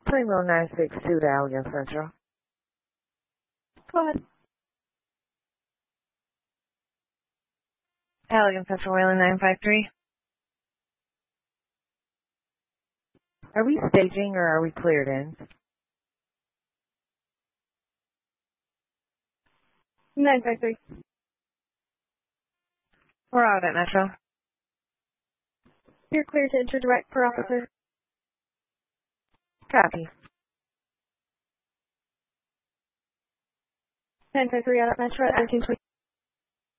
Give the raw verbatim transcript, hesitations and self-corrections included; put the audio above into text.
Primo nine six two to Allegan Central. Go ahead. Allegan Central, Wayland nine five three. Are we staging or are we cleared in? nine five three. We're out at Metro. You're clear to enter direct per officer. Copy. nine five three out at Metro at thirteen twenty.